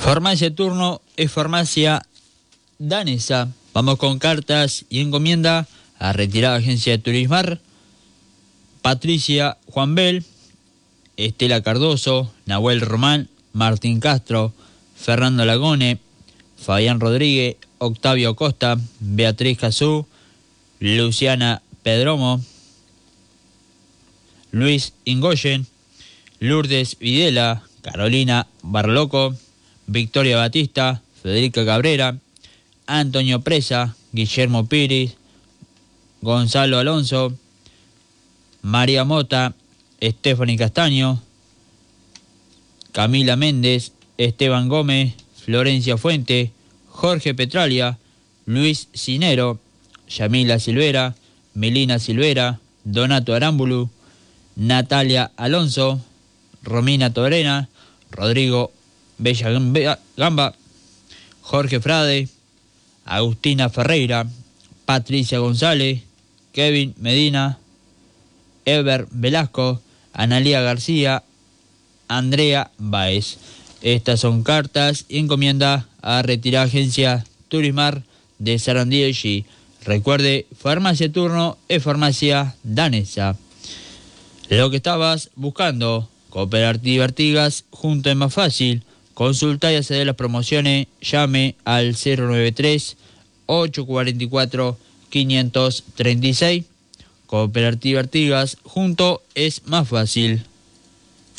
Farmacia Turno es farmacia danesa. Vamos con cartas y encomienda a retirada agencia de Turismar. Patricia Juan Bel, Estela Cardoso, Nahuel Román, Martín Castro, Fernando Lagone, Fabián Rodríguez, Octavio Costa, Beatriz Cazú, Luciana Pedromo, Luis Ingoyen, Lourdes Videla, Carolina Barloco, Victoria Batista, Federica Cabrera, Antonio Presa, Guillermo Piris, Gonzalo Alonso, María Mota, Stephanie Castaño, Camila Méndez, Esteban Gómez, Florencia Fuente, Jorge Petralia, Luis Cinero, Yamila Silvera, Melina Silvera, Donato Arámbulu, Natalia Alonso, Romina Torena, Rodrigo Bella Gamba, Jorge Frade, Agustina Ferreira, Patricia González, Kevin Medina, Ever Velasco, Analía García, Andrea Baez. Estas son cartas y encomienda a retirar agencia Turismar de Sarandí y G. Recuerde, Farmacia Turno es farmacia danesa. Lo que estabas buscando, Cooperativa Artigas, junto es más fácil. Consulta y acceder a las promociones, llame al 093-844-536. Cooperativa Artigas, junto es más fácil.